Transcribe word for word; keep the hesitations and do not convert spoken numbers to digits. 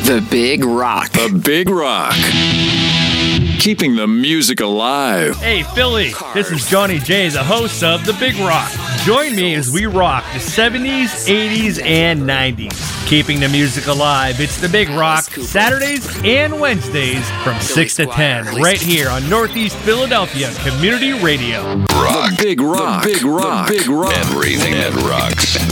The Big Rock. The Big Rock. Keeping the music alive. Hey, Philly, this is Johnny J, the host of The Big Rock. Join me as we rock the seventies, eighties, and nineties. Keeping the music alive, it's The Big Rock, Saturdays and Wednesdays from six to ten, right here on Northeast Philadelphia Community Radio. Rock. The Big Rock. The Big Rock. The Big Rock. Everything that rocks.